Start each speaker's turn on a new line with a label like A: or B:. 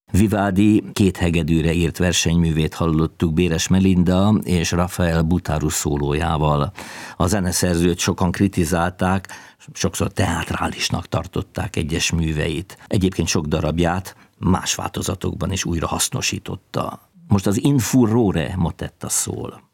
A: Vivaldi két hegedűre írt versenyművét hallottuk Béres Melinda és Rafael Butaru szólójával. A zeneszerzőt sokan kritizálták, sokszor teátrálisnak tartották egyes műveit. Egyébként sok darabját más változatokban is újra hasznosította. Most az In Furore motetta szól.